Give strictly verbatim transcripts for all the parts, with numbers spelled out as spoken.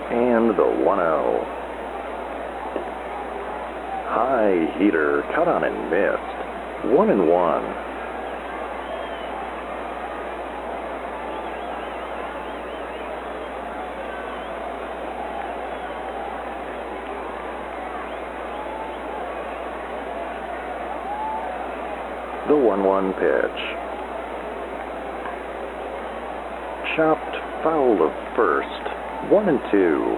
And the one oh. High heater, cut on and missed. One and one. The one one pitch. Chopped foul of first. One and two.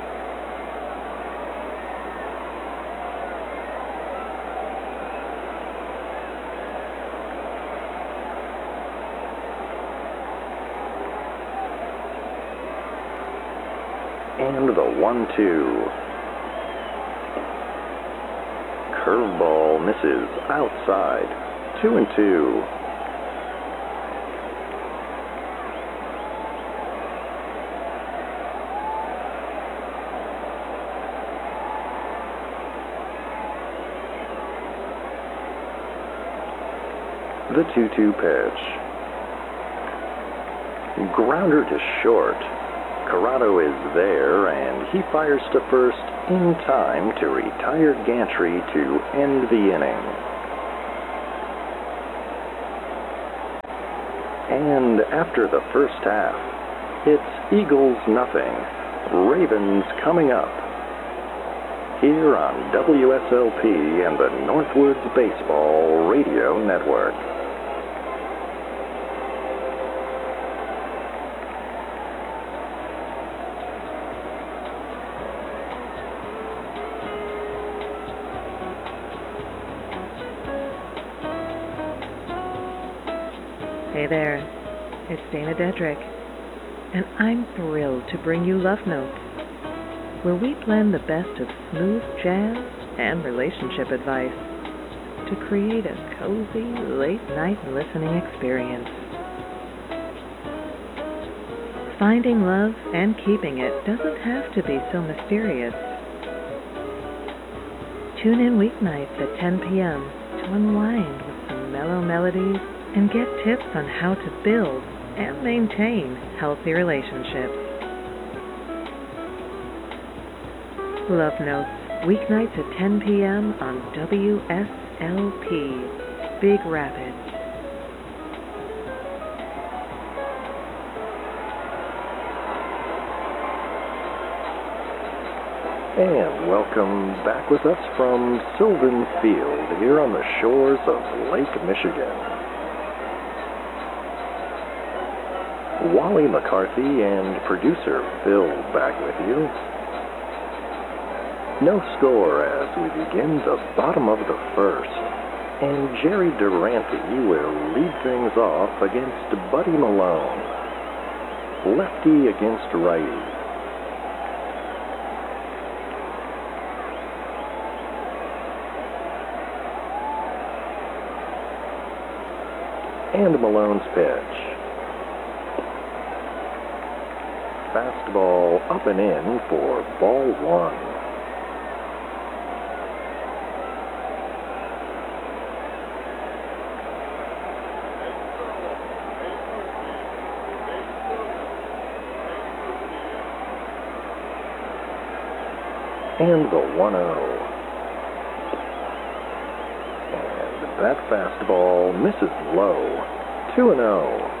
And the one two. Curveball misses outside. Two and two. The two two pitch. Grounder to short. Corrado is there, and he fires to first in time to retire Gantry to end the inning. And after the first half, it's Eagles nothing, Ravens coming up. Here on W S L P and the Northwoods Baseball Radio Network. Hey there, it's Dana Dedrick, and I'm thrilled to bring you Love Notes, where we blend the best of smooth jazz and relationship advice to create a cozy late-night listening experience. Finding love and keeping it doesn't have to be so mysterious. Tune in weeknights at ten p.m. to unwind with some mellow melodies and get tips on how to build and maintain healthy relationships. Love Notes, weeknights at ten p.m. on W S L P, Big Rapids. And welcome back with us from Sylvan Field here on the shores of Lake Michigan. Wally McCarthy and producer Phil back with you. No score as we begin the bottom of the first, and Jerry Durante will lead things off against Buddy Malone. Lefty against righty. And Malone's pitch. Fastball up and in for ball one. And the one oh. And that fastball misses low. two and oh.